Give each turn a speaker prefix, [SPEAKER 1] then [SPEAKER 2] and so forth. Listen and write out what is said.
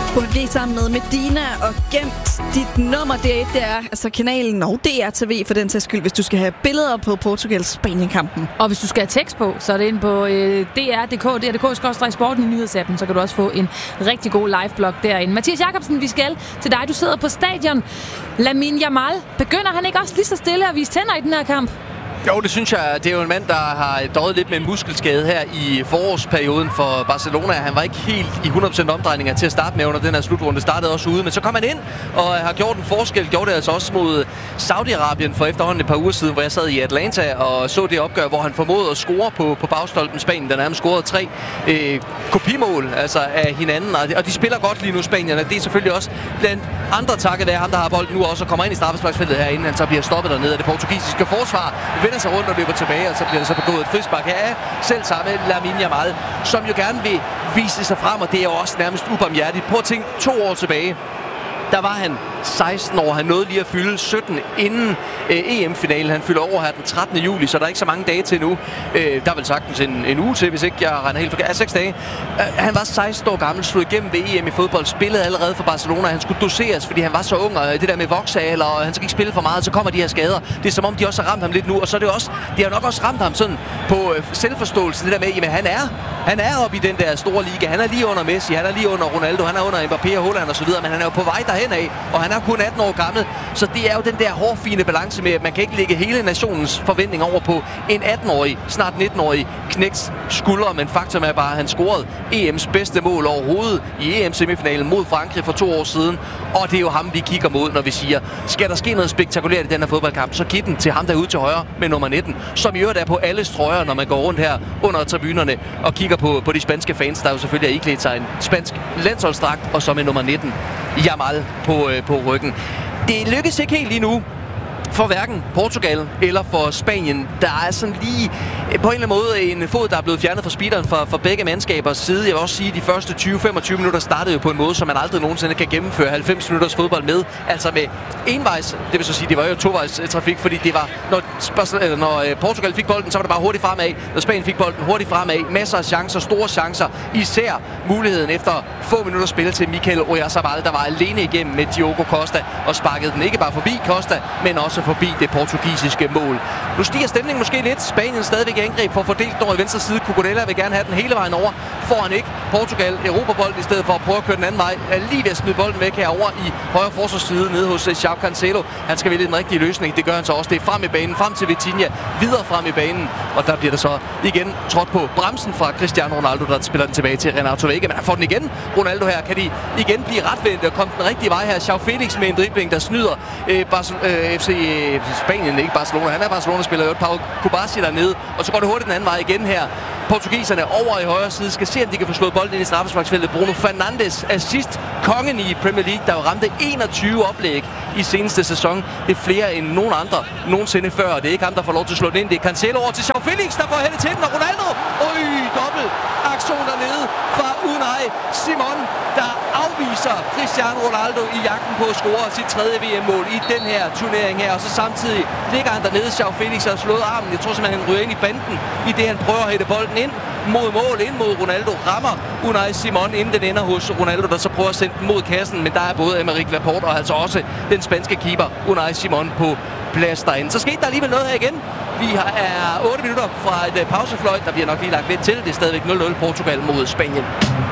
[SPEAKER 1] UG sammen med Medina og gemt dit nummer. Det er altså kanalen og DR-TV for den sags skyld, hvis du skal have billeder på Portugals Spanien-kampen.
[SPEAKER 2] Og hvis du skal have tekst på, så er det ind på dr.dk/sporten i nyhedsappen, så kan du også få en rigtig god live-blog derinde. Mathias Jakobsen, vi skal til dig. Du sidder på stadion. Lamine Yamal, begynder han ikke også lige så stille at vise tænder i den her kamp?
[SPEAKER 3] Jo, det synes jeg. Det er jo en mand, der har døjet lidt med en muskelskade her i forårsperioden for Barcelona. Han var ikke helt i 100% omdrejninger til at starte med under den her slutrunde. Det startede også ude, men så kom han ind og har gjort en forskel. Gjorde det altså også mod Saudi-Arabien for efterhånden et par uger siden, hvor jeg sad i Atlanta og så det opgør, hvor han formåede at score på bagstolpen Spanien. Der nærmest scorede 3 kopimål altså af hinanden, og de spiller godt lige nu, spanierne. Det er selvfølgelig også blandt andre takket være ham, der har bolden nu også og kommer ind i straffesparksfeltet her, inden han så bliver stoppet dernede af det portugisiske forsvar. Vender sig rundt og løber tilbage, og så bliver der så begået et frispark her af selv samme Lamine Yamal, som jo gerne vil vise sig frem, og det er jo også nærmest ubarmhjertigt. Prøv at tænke 2 år tilbage. Der var han 16 år. Han nåede lige at fylde 17 inden EM-finalen. Han fylder over her den 13. juli, så der er ikke så mange dage til nu. Der er vel sagtens en uge til, hvis ikke jeg regner helt forkert. 6 dage. Han var 16 år gammel, slog igennem ved EM i fodbold, spillede allerede for Barcelona. Han skulle doseres, fordi han var så ung, og det der med voksealder, og han skal ikke spille for meget, så kommer de her skader. Det er som om, de også har ramt ham lidt nu, og så er det også, de har nok også ramt ham sådan på selvforståelsen, det der med, jamen han er oppe i den der store liga. Han er lige under Messi, han er lige under Ronaldo, han er under Mbappé og Haaland og så videre, men han er jo på vej derhen af, og han er kun 18 år gammel, så det er jo den der hårfine balance med, at man kan ikke lægge hele nationens forventning over på en 18-årig, snart 19-årig knæks skuldre, men faktum er bare, at han scorede EM's bedste mål overhovedet i EM-semifinalen mod Frankrig for 2 år siden, og det er jo ham, vi kigger mod, når vi siger, skal der ske noget spektakulært i den her fodboldkamp, så giv den til ham derude til højre med nummer 19, som i øvrigt er på alle strøger, når man går rundt her under tribunerne og kigger på de spanske fans, der jo selvfølgelig har iklædt sig en spansk landsholdsdragt, og så med nummer 19, Yamal på ryggen. Det lykkes ikke helt lige nu for hverken Portugal eller for Spanien. Der er sådan lige på en eller anden måde en fod, der er blevet fjernet fra speederen for begge mandskabers side. Jeg vil også sige, at de første 20-25 minutter startede jo på en måde, som man aldrig nogensinde kan gennemføre 90 minutters fodbold med. Altså med envejs, det vil så sige, det var jo tovejs trafik, fordi det var, når Portugal fik bolden, så var det bare hurtigt fremad. Når Spanien fik bolden, hurtigt fremad. Masser af chancer, store chancer. Især muligheden efter få minutter spil til Mikel Oyarzabal, der var alene igennem med Diogo Costa og sparkede den ikke bare forbi Costa, men også forbi det portugisiske mål. Nu stiger stemningen måske lidt. Spanien stadigvæk i angreb for at fordelt over i venstre side. Cucurella vil gerne have den hele vejen over. Får han ikke. Portugal Europabolden i stedet for at prøve at køre den anden vej. Er lige ved at smide bolden væk herover i højre forsvarsside nede hos João Cancelo. Han skal vælge den rigtige løsning. Det gør han så også. Det er frem i banen, frem til Vitinha, videre frem i banen. Og der bliver der så igen trådt på bremsen fra Cristiano Ronaldo, der spiller den tilbage til Renato Vega. Men han får den igen. Ronaldo her. Kan de igen blive retvendt og komme den rigtige vej her? João Felix med en dribling, der snyder FC Spanien, ikke Barcelona. Han er Barcelona-spiller, jo Pau Kubasi dernede, og så går det hurtigt den anden vej igen her. Portugiserne over i højre side skal se, om de kan få slået bolden ind i straffesparksfeltet. Bruno Fernandes, assist kongen i Premier League, der jo ramte 21 oplæg i seneste sæson. Det er flere end nogen andre nogensinde før, og det er ikke ham, der får lov til at slå den ind. Det er Cancelo over til João Felix, der får hældet til den, og Ronaldo. Dobbelt aktion dernede fra Unai Simon, der afviser Cristiano Ronaldo i jagten på at score sit 3. VM-mål i den her turnering her, og så samtidig ligger han dernede. João Felix har slået armen. Jeg tror simpelthen, han ryger ind i banden, i det han prøver at hætte bolden ind mod mål, ind mod Ronaldo, rammer Unai Simon, inden den ender hos Ronaldo, der så prøver at sende den mod kassen, men der er både Aymeric Laporte og altså også den spanske keeper Unai Simon på plads derinde. Så skete der alligevel noget her igen. Vi er 8 minutter fra et pausefløjt, der bliver nok lige lagt lidt til. Det er stadigvæk 0-0 Portugal mod Spanien.